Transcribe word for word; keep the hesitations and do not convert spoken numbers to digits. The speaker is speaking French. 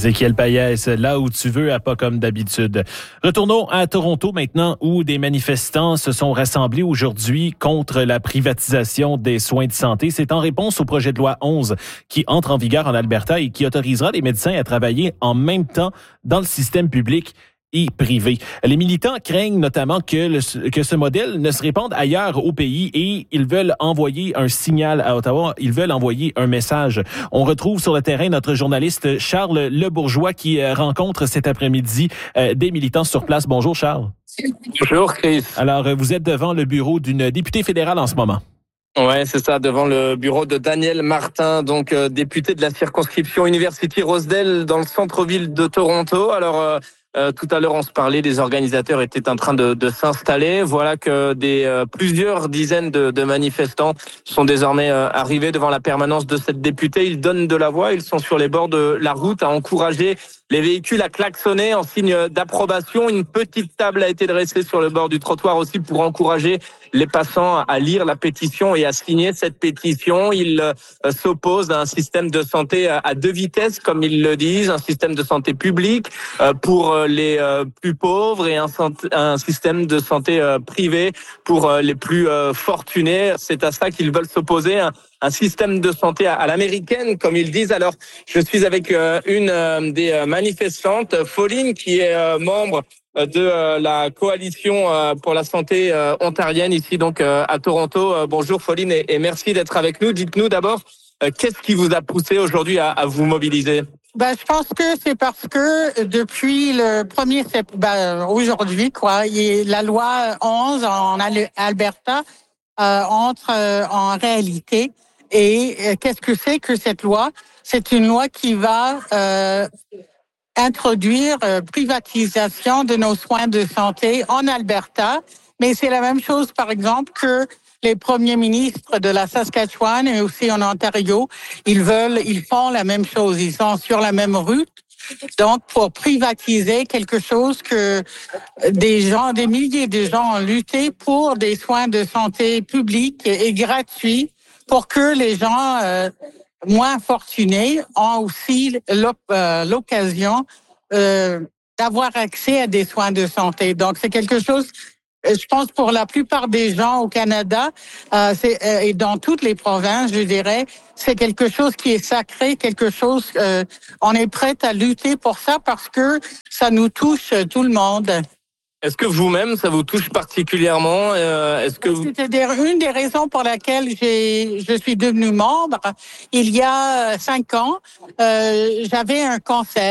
Ézéchiel Payès, là où tu veux, à pas comme d'habitude. Retournons à Toronto maintenant, où des manifestants se sont rassemblés aujourd'hui contre la privatisation des soins de santé. C'est en réponse au projet de loi onze qui entre en vigueur en Alberta et qui autorisera les médecins à travailler en même temps dans le système public et privé. Les militants craignent notamment que, le, que ce modèle ne se répande ailleurs au pays et ils veulent envoyer un signal à Ottawa, ils veulent envoyer un message. On retrouve sur le terrain notre journaliste Charles Lebourgeois qui rencontre cet après-midi euh, des militants sur place. Bonjour Charles. Bonjour Chris. Alors, vous êtes devant le bureau d'une députée fédérale en ce moment. Ouais, c'est ça, devant le bureau de Daniel Martin, donc euh, député de la circonscription University Rosedale dans le centre-ville de Toronto. Alors, euh, Euh, tout à l'heure, on se parlait, les organisateurs étaient en train de, de s'installer. Voilà que des euh, plusieurs dizaines de, de manifestants sont désormais euh, arrivés devant la permanence de cette députée. Ils donnent de la voix, ils sont sur les bords de la route à encourager les véhicules à klaxonner en signe d'approbation. Une petite table a été dressée sur le bord du trottoir aussi pour encourager les passants à lire la pétition et à signer cette pétition. Ils euh, s'opposent à un système de santé à deux vitesses, comme ils le disent, un système de santé publique euh, pour les euh, plus pauvres et un, un système de santé euh, privé pour euh, les plus euh, fortunés. C'est à ça qu'ils veulent s'opposer, un, un système de santé à, à l'américaine, comme ils disent. Alors, je suis avec euh, une euh, des manifestantes, Pauline, qui est euh, membre de euh, la coalition euh, pour la santé euh, ontarienne ici donc euh, à Toronto. Euh, bonjour Pauline et, et merci d'être avec nous. Dites-nous d'abord, euh, qu'est-ce qui vous a poussé aujourd'hui à, à vous mobiliser? Ben, je pense que c'est parce que depuis le premier septembre, ben, aujourd'hui, quoi, il y a la loi onze en Alberta euh, entre euh, en réalité. Et euh, qu'est-ce que c'est que cette loi? C'est une loi qui va euh, introduire euh, privatisation de nos soins de santé en Alberta. Mais c'est la même chose, par exemple, que les premiers ministres de la Saskatchewan et aussi en Ontario, ils veulent, ils font la même chose. Ils sont sur la même route. Donc, pour privatiser quelque chose que des gens, des milliers de gens ont lutté pour des soins de santé publics et gratuits pour que les gens euh, moins fortunés ont aussi l'occasion euh, d'avoir accès à des soins de santé. Donc, c'est quelque chose, je pense, pour la plupart des gens au Canada euh, c'est, euh, et dans toutes les provinces, je dirais, c'est quelque chose qui est sacré, quelque chose, euh, on est prêt à lutter pour ça parce que ça nous touche tout le monde. Est-ce que vous-même, ça vous touche particulièrement? euh, Est-ce que vous... C'est une des raisons pour laquelle j'ai, je suis devenue membre. Il y a cinq ans, euh, j'avais un cancer.